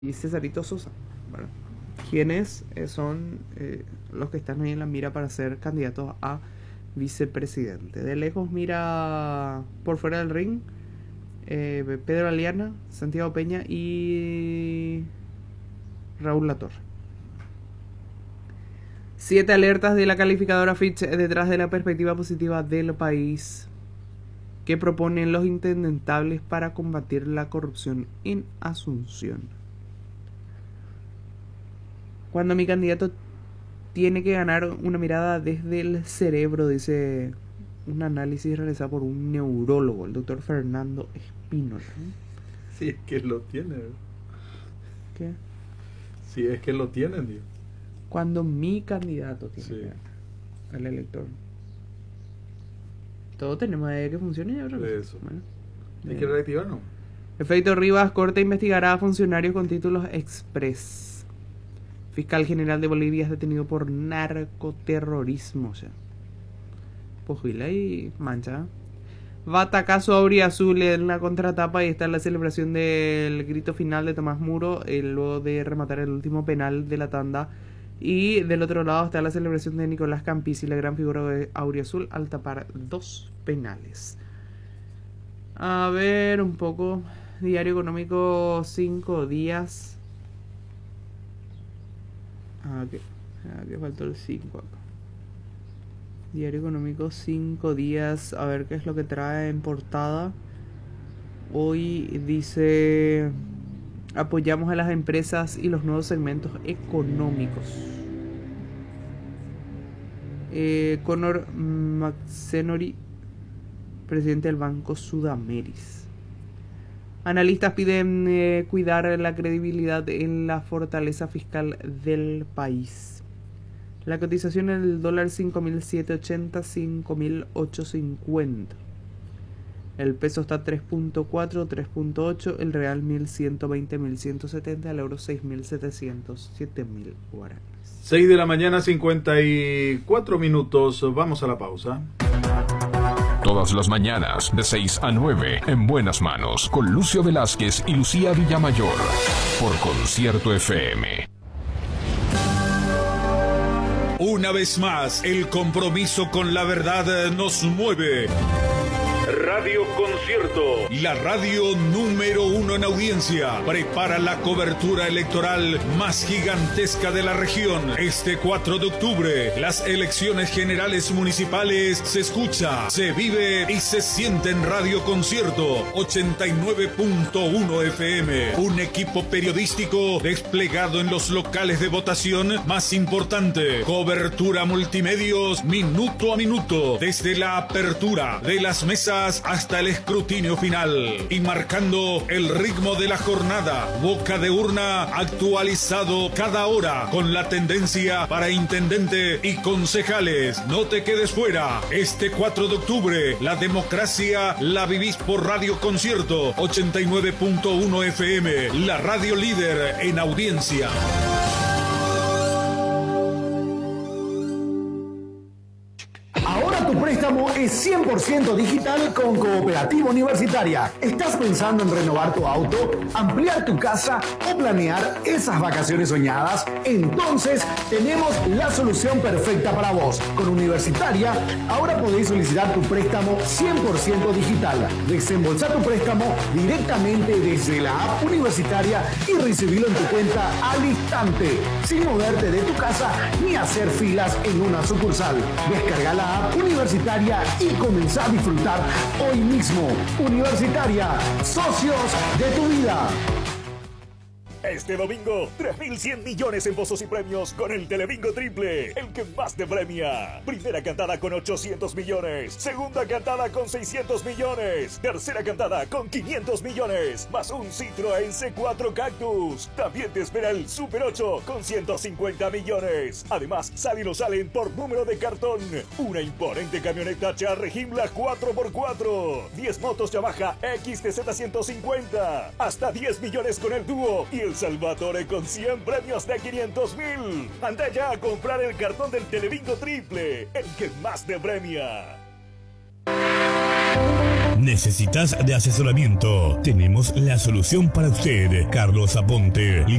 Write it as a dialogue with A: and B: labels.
A: y Cesarito Sosa. Bueno, ¿quiénes son los que están ahí en la mira para ser candidatos a vicepresidente? De lejos mira por fuera del ring Pedro Aliana, Santiago Peña y Raúl Latorre. 7 alertas de la calificadora Fitch detrás de la perspectiva positiva del país que proponen los intendentables para combatir la corrupción en Asunción. Cuando mi candidato tiene que ganar una mirada desde el cerebro, dice un análisis realizado por un neurólogo, el doctor Fernando Espínola.
B: Si es que lo tiene.
A: ¿Qué?
B: Si es que lo tienen, Dios.
A: Cuando mi candidato tiene
B: Sí.
A: que ganar al elector. Todos tenemos ahí que funcione y otra cosa.
B: Eso.
A: Bueno,
B: Hay que reactivar, ¿no?
A: Efecto Rivas, Corte investigará a funcionarios con títulos express. Fiscal General de Bolivia es detenido por narcoterrorismo. O sea, Pujila y mancha. Batacazo auriazul en la contratapa y está la celebración del grito final de Tomás Muro luego de rematar el último penal de la tanda. Y del otro lado está la celebración de Nicolás Campisi, la gran figura de auriazul, al tapar 2 penales. A ver, un poco. Diario Económico, 5 días. Que faltó el 5 acá. Diario Económico, 5 días. A ver qué es lo que trae en portada. Hoy dice: apoyamos a las empresas y los nuevos segmentos económicos. Conor McSenory, presidente del Banco Sudameris. Analistas piden cuidar la credibilidad en la fortaleza fiscal del país. La cotización del dólar 5.780, 5.850. El peso está 3.4, 3.8. El real 1.120, 1.170. El euro 6.700, 7.000 guaraníes.
B: 6 de la mañana, 54 minutos. Vamos a la pausa.
C: Todas las mañanas, de 6 a 9, en Buenas Manos, con Lucio Velázquez y Lucía Villamayor, por Concierto FM.
D: Una vez más, el compromiso con la verdad nos mueve. Radio Concierto, la radio número 1 en audiencia, prepara la cobertura electoral más gigantesca de la región. Este 4 de octubre, las elecciones generales municipales se escucha, se vive y se siente en Radio Concierto 89.1 FM. Un equipo periodístico desplegado en los locales de votación más importante. Cobertura multimedios minuto a minuto, desde la apertura de las mesas hasta el escrutinio final, y marcando el ritmo de la jornada. Boca de urna actualizado cada hora con la tendencia para intendente y concejales. No te quedes fuera. Este 4 de octubre, la democracia la vivís por Radio Concierto 89.1 FM, la radio líder en audiencia.
E: Ahora tu préstamo es 100% digital con Cooperativa Universitaria. ¿Estás pensando en renovar tu auto, ampliar tu casa o planear esas vacaciones soñadas? Entonces tenemos la solución perfecta para vos. Con Universitaria ahora podéis solicitar tu préstamo 100% digital. Desembolsá tu préstamo directamente desde la app Universitaria y recibirlo en tu cuenta al instante, sin moverte de tu casa ni hacer filas en una sucursal. Descarga la app Universitaria y comenzá a disfrutar hoy mismo. Universitaria, socios de tu vida.
F: Este domingo, 3.100 millones en pozos y premios con el Telebingo Triple, el que más te premia. Primera cantada con 800 millones, segunda cantada con 600 millones, tercera cantada con 500 millones, más un Citroën C4 Cactus. También te espera el Super 8 con 150 millones. Además, salen o salen por número de cartón. Una imponente camioneta Charre Himmler 4x4, 10 motos Yamaha XTZ 150, hasta 10 millones con el dúo y el Salvatore con 100 premios de 500.000. Anda ya a comprar el cartón del Telebingo Triple, el que más te premia.
G: ¿Necesitas de asesoramiento? Tenemos la solución para usted. Carlos Aponte,